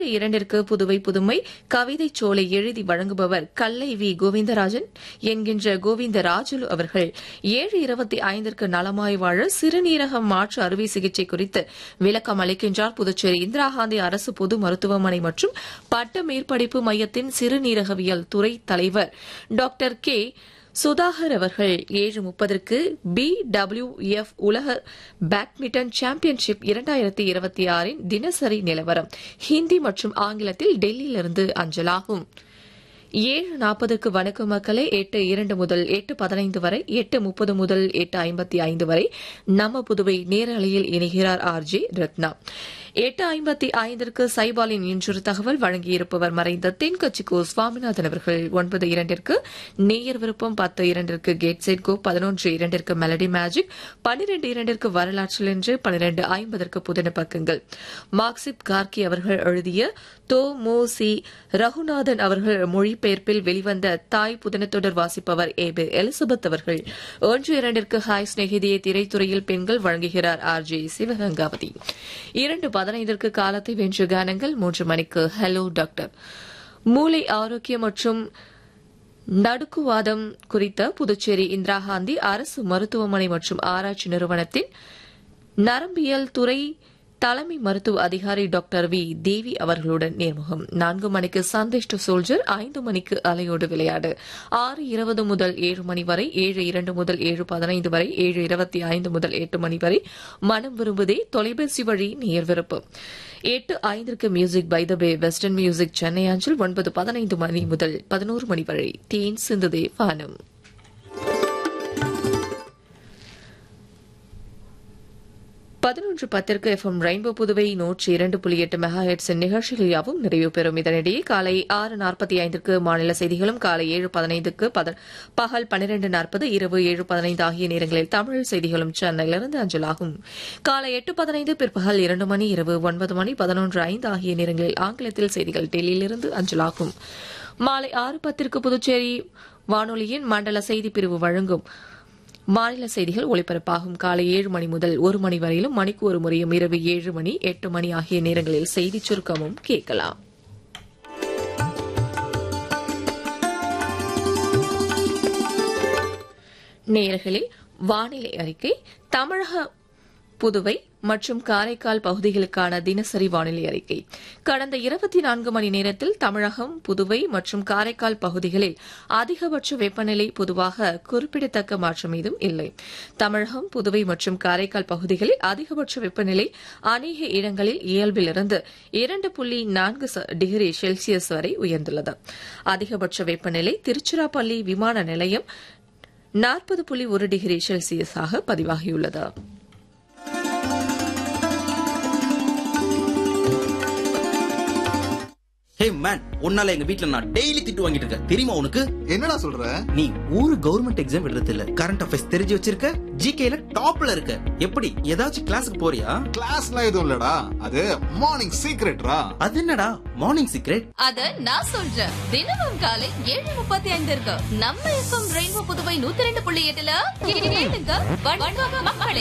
2ற்கு புதுவை புதுமை கவிதை சோலை எழுதி வழங்குபவர் கல்லை வி கோவிந்தராஜன் என்கின்ற கோவிந்தராஜுலு அவர்கள். 7:25ற்கு நலமாய் வாழ சிறுநீரக மாற்று அறுவை சிகிச்சை குறித்து விளக்கம் அளிக்கின்றார் புதுச்சேரி இந்திரா காந்தி அரசு பொது மருத்துவமனை மற்றும் பட்ட மேற்படிப்பு மையத்தின் சிறுநீரகவியல் துறை தலைவர் டாக்டர் கே சுதாகர் அவர்கள். 7:30ற்கு BWF உலக பேட்மிண்டன் சாம்பியன்ஷிப் 2026 தினசரி நிலவரம் ஹிந்தி மற்றும் ஆங்கிலத்தில் டெல்லியிலிருந்து அஞ்சலாகும். 7:40க்கு வணக்கம் மக்களே. 8:02 முதல் 8:15 வரை, 8:30 முதல் 8:55 வரை நம்ம புதுவை நேரலையில் இணைகிறார் RJ ரத்னா. 8:55ற்கு சைபாலின் இன்றொரு தகவல் வழங்கியிருப்பவர் மறைந்த தென்கட்சிக்கோ சுவாமிநாதன் அவர்கள். 9:02ற்கு நேயர் விருப்பம், 10:02ற்கு gate set go, 11:02ற்கு melody magic, 12:02ற்கு வரலாற்றில் என்று, 12:50ற்கு புதின பக்கங்கள். மார்க்சிப் கார்கி அவர்கள் எழுதிய தோ மோ சி ரகுநாதன் அவர்கள் மொழிபெயர்ப்பில் வெளிவந்த தாய் புதினத்தொடர் வாசிப்பவர் ஏபி எலிசபெத் அவர்கள். 1:02ற்கு ஹாய் ஸ்நேகிதியை திரைத்துறையில் பெண்கள் வழங்குகிறார் RJ சிவகங்காவதி. 2:15ற்கு காலத்தை வென்ற கானங்கள். 3 மணிக்கு ஹலோ டாக்டர் மூளை ஆரோக்கியம் மற்றும் நடுக்குவாதம் குறித்த புதுச்சேரி இந்திரா காந்தி அரசு மருத்துவமனை மற்றும் ஆராய்ச்சி நிறுவனத்தின் நரம்பியல் துறை தலைமை மருத்துவ அதிகாரி டாக்டர் வி தேவி அவர்களுடன் நேர்முகம். 4 மணிக்கு சந்தேஷ் டு சோல்ஜர், 5 மணிக்கு அலையோடு விளையாடு, 6:20 முதல் 7 மணி வரை, 7:02 முதல் 7:15 வரை, 7:25 முதல் 8 மணி வரை மனம் விரும்புதே தொலைபேசி வழி நேயர் விருப்பம். 8:05ற்கு music by the pay western music Chennai அஞ்சல். 9:15 மணி முதல் 11 மணி வரை தேன் சிந்துதே வானம். 11:10ற்கு FM ரெயின்போ புதுவை 102.8 மெகாஹெர்ட்ஸ் நிகழ்ச்சிகள் யாவும் நிறைவு பெறும். இதனிடையே காலை 6:45ற்கு மாநில செய்திகளும், காலை 7:15க்கு பகல் 12:40, இரவு 7:15 ஆகிய நேரங்களில் தமிழ் செய்திகளும் சென்னையிலிருந்து அஞ்சலாகும். காலை 8:15, பிற்பகல் 2 மணி, இரவு 9 மணி, 11:05 ஆகிய நேரங்களில் ஆங்கிலத்தில் செய்திகள் டெல்லியிலிருந்து அஞ்சலாகும். மாலை 6:10ற்கு புதுச்சேரி வானொலியின் மண்டல செய்திப் பிரிவு வழங்கும் மாநில செய்திகள் ஒலிபரப்பாகும். காலை 7 மணி முதல் 1 மணி வரையிலும், மணிக்கு ஒரு முறையும் இரவு 7 மணி, 8 மணி ஆகிய நேரங்களில் செய்திச் சுருக்கமும் கேட்கலாம். நேயர்களே, வானிலை அறிக்கை. தமிழக, புதுவை மற்றும் காரைக்கால் பகுதிகளுக்கான தினசரி வானிலை அறிக்கை. கடந்த 24 மணி நேரத்தில் தமிழகம், புதுவை மற்றும் காரைக்கால் பகுதிகளில் அதிகபட்ச வெப்பநிலை பொதுவாக குறிப்பிடத்தக்க மாற்றம் ஏதும் இல்லை. தமிழகம், புதுவை மற்றும் காரைக்கால் பகுதிகளில் அதிகபட்ச வெப்பநிலை அநேக இடங்களில் இயல்பிலிருந்து 2.4 டிகிரி செல்சியஸ் வரை உயர்ந்துள்ளது. அதிகபட்ச வெப்பநிலை திருச்சிராப்பள்ளி விமான நிலையம் 40.1 டிகிரி செல்சியஸாக பதிவாகியுள்ளது. ஹே மேன், உன்னால எங்க வீட்ல நான் டெய்லி திட்டு வாங்கிட்டு இருக்கேன் தெரியுமா உனக்கு? என்னடா சொல்ற? நீ ஒரு கவர்மெண்ட் எக்ஸாம் எழுதுறது இல்ல, கரண்ட் அஃபேர்ஸ் தெரிஞ்சு வச்சிருக்க, ஜிகேல டாப்ல இருக்க. எப்படி ஏதாச்சும் கிளாஸுக்கு போறியா? கிளாஸ்லாம் எதுவும் இல்லடா, அது மார்னிங் சீக்ரெட்ரா. அது என்னடா மார்னிங் சீக்ரெட்? அத நான் சொல்றேன். தினமும் காலை 7:35 இருக்கு நம்ம FM ரெயின்போ புதுவை 102.8ல கேளுங்க. வணக்கம் மக்களே.